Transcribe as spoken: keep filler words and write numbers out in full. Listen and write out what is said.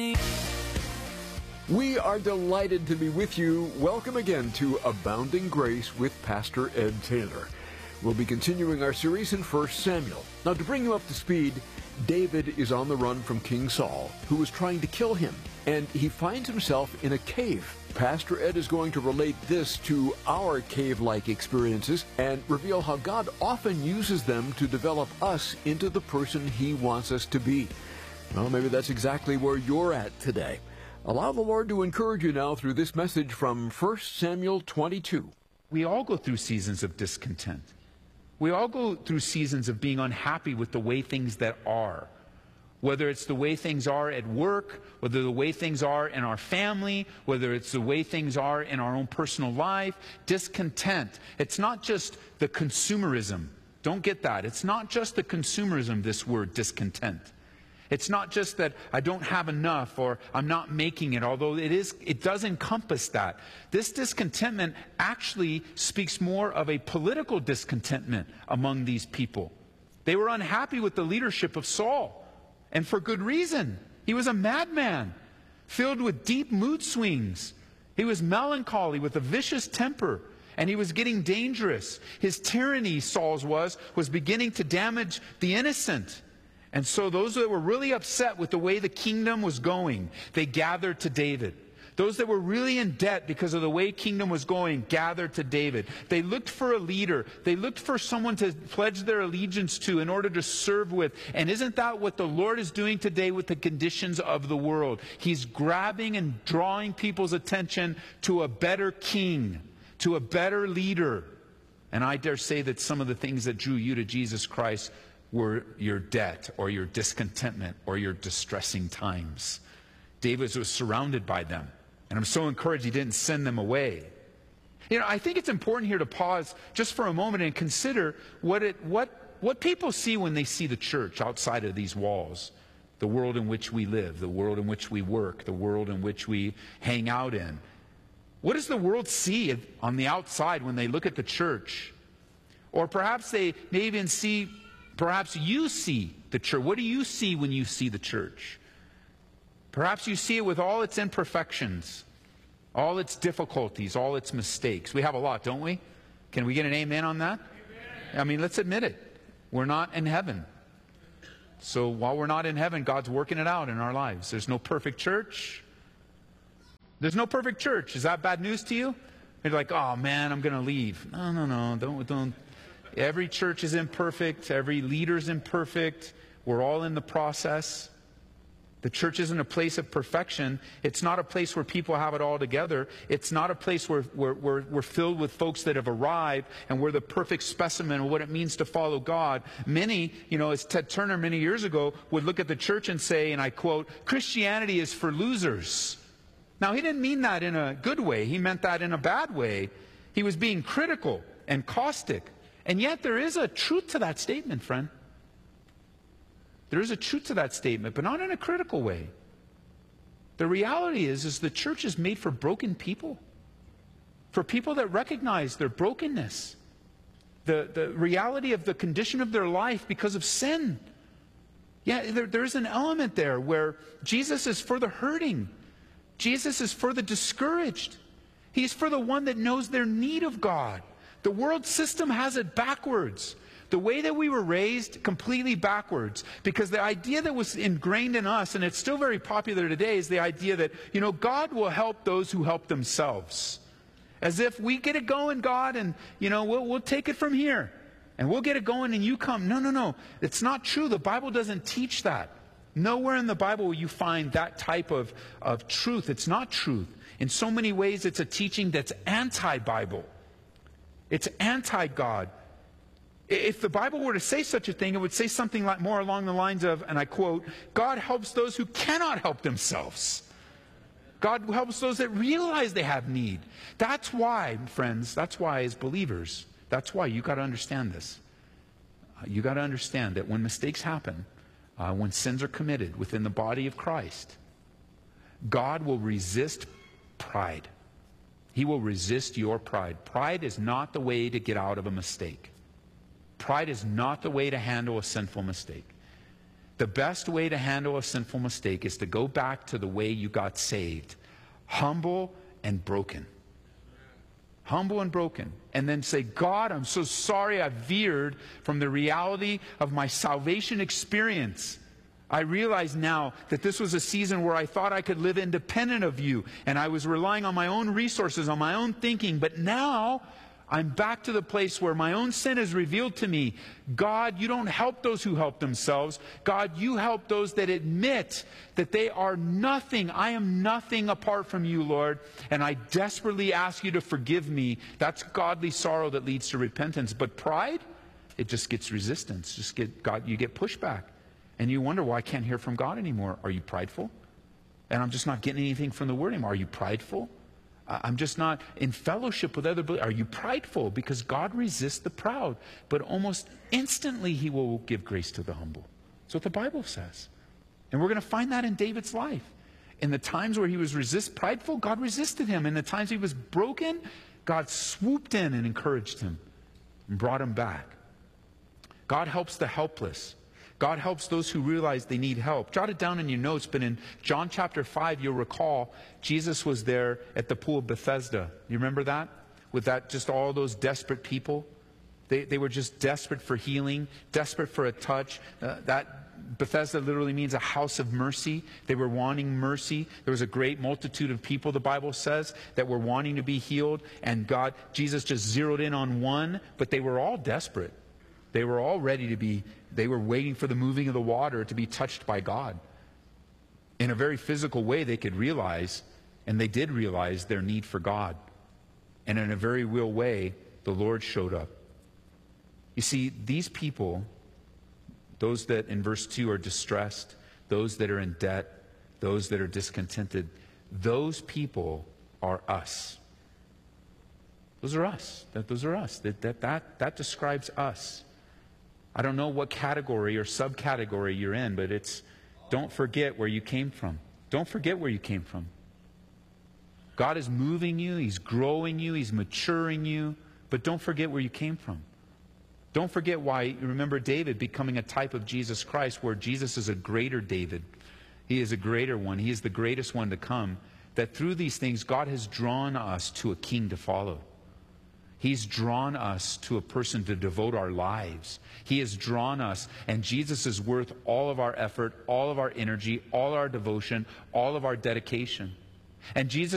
We are delighted to be with you. Welcome again to Abounding Grace with Pastor Ed Taylor. We'll be continuing our series in First Samuel. Now, to bring you up to speed, David is on the run from King Saul, who was trying to kill him, and he finds himself in a cave. Pastor Ed is going to relate this to our cave-like experiences and reveal how God often uses them to develop us into the person He wants us to be. Well, maybe that's exactly where you're at today. Allow the Lord to encourage you now through this message from First Samuel twenty-two. We all go through seasons of discontent. We all go through seasons of being unhappy with the way things that are. Whether it's the way things are at work, whether the way things are in our family, whether it's the way things are in our own personal life, discontent. It's not just the consumerism. Don't get that. It's not just the consumerism, this word, discontent. It's not just that I don't have enough or I'm not making it, although it is, it does encompass that. This discontentment actually speaks more of a political discontentment among these people. They were unhappy with the leadership of Saul, and for good reason. He was a madman, filled with deep mood swings. He was melancholy with a vicious temper, and he was getting dangerous. His tyranny, Saul's was, was beginning to damage the innocent. And so those that were really upset with the way the kingdom was going, they gathered to David. Those that were really in debt because of the way kingdom was going, gathered to David. They looked for a leader. They looked for someone to pledge their allegiance to in order to serve with. And isn't that what the Lord is doing today with the conditions of the world? He's grabbing and drawing people's attention to a better king, to a better leader. And I dare say that some of the things that drew you to Jesus Christ were your debt or your discontentment or your distressing times. David was surrounded by them. And I'm so encouraged he didn't send them away. You know, I think it's important here to pause just for a moment and consider what it, what, what people see when they see the church outside of these walls. The world in which we live, the world in which we work, the world in which we hang out in. What does the world see on the outside when they look at the church? Or perhaps they may even see Perhaps you see the church. What do you see when you see the church? Perhaps you see it with all its imperfections, all its difficulties, all its mistakes. We have a lot, don't we? Can we get an amen on that? Amen. I mean, let's admit it. We're not in heaven. So while we're not in heaven, God's working it out in our lives. There's no perfect church. There's no perfect church. Is that bad news to you? You're like, oh man, I'm going to leave. No, no, no. Don't, don't. Every church is imperfect. Every leader is imperfect. We're all in the process. The church isn't a place of perfection. It's not a place where people have it all together. It's not a place where, where, where we're filled with folks that have arrived and we're the perfect specimen of what it means to follow God. Many, you know, as Ted Turner many years ago would look at the church and say, and I quote, Christianity is for losers. Now, he didn't mean that in a good way. He meant that in a bad way. He was being critical and caustic. And yet there is a truth to that statement, friend. There is a truth to that statement, but not in a critical way. The reality is, is the church is made for broken people. For people that recognize their brokenness. The, the reality of the condition of their life because of sin. Yeah, there, there's an element there where Jesus is for the hurting. Jesus is for the discouraged. He's for the one that knows their need of God. The world system has it backwards. The way that we were raised, completely backwards. Because the idea that was ingrained in us, and it's still very popular today, is the idea that, you know, God will help those who help themselves. As if we get it going, God, and, you know, we'll, we'll take it from here. And we'll get it going and you come. No, no, no. It's not true. The Bible doesn't teach that. Nowhere in the Bible will you find that type of, of truth. It's not truth. In so many ways, it's a teaching that's anti-Bible. It's anti-God. If the Bible were to say such a thing, it would say something like more along the lines of, and I quote, God helps those who cannot help themselves. God helps those that realize they have need. That's why, friends, that's why as believers, that's why you got to understand this. Uh, you got to understand that when mistakes happen, uh, when sins are committed within the body of Christ, God will resist pride. He will resist your pride. Pride is not the way to get out of a mistake. Pride is not the way to handle a sinful mistake. The best way to handle a sinful mistake is to go back to the way you got saved. Humble and broken. Humble and broken. And then say, God, I'm so sorry I veered from the reality of my salvation experience. I realize now that this was a season where I thought I could live independent of you, and I was relying on my own resources, on my own thinking. But now I'm back to the place where my own sin is revealed to me. God, you don't help those who help themselves. God, you help those that admit that they are nothing. I am nothing apart from you, Lord. And I desperately ask you to forgive me. That's godly sorrow that leads to repentance. But pride, it just gets resistance. Just get God, you get pushback. And you wonder why I can't hear from God anymore. Are you prideful? And I'm just not getting anything from the Word anymore. Are you prideful? I'm just not in fellowship with other believers. Are you prideful? Because God resists the proud, but almost instantly He will give grace to the humble. That's what the Bible says. And we're going to find that in David's life. In the times where he was resist prideful, God resisted him. In the times he was broken, God swooped in and encouraged him and brought him back. God helps the helpless. God helps those who realize they need help. Jot it down in your notes, but in John chapter five, you'll recall, Jesus was there at the pool of Bethesda. You remember that? With that, just all those desperate people. They, they were just desperate for healing, desperate for a touch. Uh, that Bethesda literally means a house of mercy. They were wanting mercy. There was a great multitude of people, the Bible says, that were wanting to be healed. And God, Jesus just zeroed in on one, but they were all desperate. They were all ready to be, they were waiting for the moving of the water to be touched by God. In a very physical way, they could realize, and they did realize, their need for God. And in a very real way, the Lord showed up. You see, these people, those that in verse two are distressed, those that are in debt, those that are discontented, those people are us. Those are us. That, those are us. That, that, that, that describes us. I don't know what category or subcategory you're in, but it's, don't forget where you came from. Don't forget where you came from. God is moving you. He's growing you. He's maturing you. But don't forget where you came from. Don't forget why, you remember David becoming a type of Jesus Christ, where Jesus is a greater David. He is a greater one. He is the greatest one to come. That through these things, God has drawn us to a king to follow. He's drawn us to a person to devote our lives. He has drawn us, and Jesus is worth all of our effort, all of our energy, all our devotion, all of our dedication. And Jesus